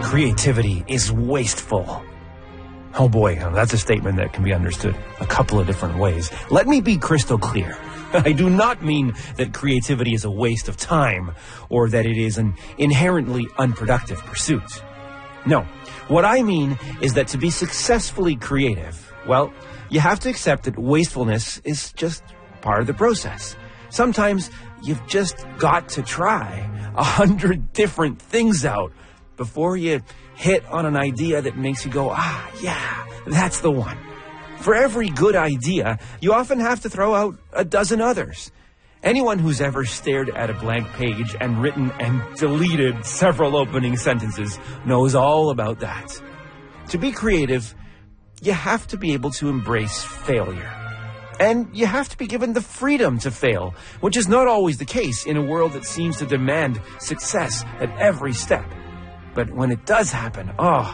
creativity is wasteful. Oh boy, that's a statement that can be understood a couple of different ways. Let me be crystal clear. I do not mean that creativity is a waste of time or that it is an inherently unproductive pursuit. No, what I mean is that to be successfully creative, well, you have to accept that wastefulness is just part of the process. Sometimes you've just got to try 100 different things out before you hit on an idea that makes you go, yeah, that's the one. For every good idea, you often have to throw out a dozen others. Anyone who's ever stared at a blank page and written and deleted several opening sentences knows all about that. To be creative, you have to be able to embrace failure. And you have to be given the freedom to fail, which is not always the case in a world that seems to demand success at every step. But when it does happen,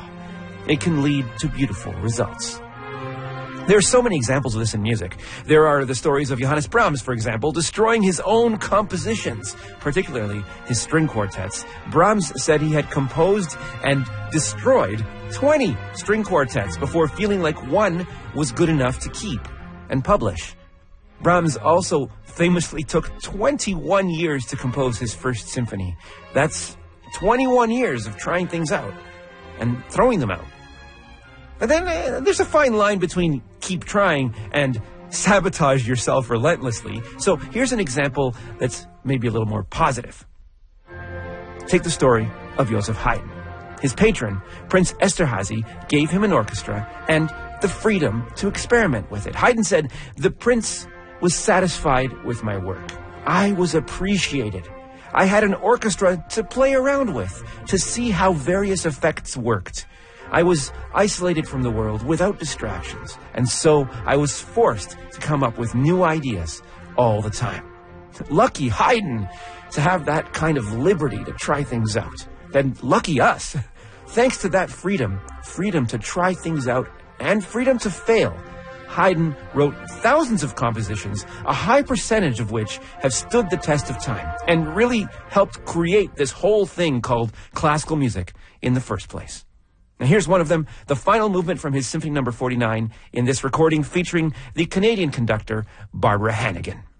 it can lead to beautiful results. There are so many examples of this in music. There are the stories of Johannes Brahms, for example, destroying his own compositions, particularly his string quartets. Brahms said he had composed and destroyed 20 string quartets before feeling like one was good enough to keep and publish. Brahms also famously took 21 years to compose his first symphony. That's 21 years of trying things out and throwing them out. But then there's a fine line between keep trying and sabotage yourself relentlessly. So here's an example that's maybe a little more positive. Take the story of Joseph Haydn. His patron, Prince Esterhazy, gave him an orchestra and the freedom to experiment with it. Haydn said, "The prince was satisfied with my work. I was appreciated. I had an orchestra to play around with, to see how various effects worked. I was isolated from the world without distractions, and so I was forced to come up with new ideas all the time." Lucky Haydn to have that kind of liberty to try things out. Then lucky us. Thanks to that freedom to try things out and freedom to fail, Haydn wrote thousands of compositions, a high percentage of which have stood the test of time and really helped create this whole thing called classical music in the first place. Now here's one of them, the final movement from his Symphony No. 49 in this recording featuring the Canadian conductor Barbara Hannigan.